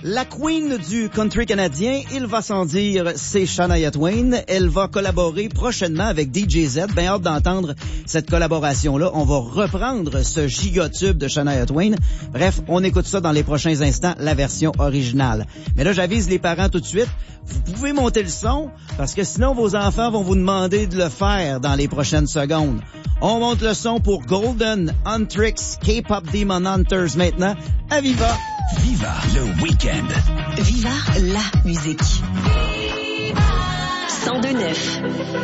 La queen du country canadien, il va sans dire, c'est Shania Twain. Elle va collaborer prochainement avec DJ Z. Ben hâte d'entendre cette collaboration-là. On va reprendre ce gigatube de Shania Twain. Bref, on écoute ça dans les prochains instants, la version originale. Mais là, j'avise les parents tout de suite. Vous pouvez monter le son, parce que sinon vos enfants vont vous demander de le faire dans les prochaines secondes. On monte le son pour Golden, Huntrix, K-Pop Demon Hunters maintenant. À Viva! Viva le week-end. Viva la musique. 102.9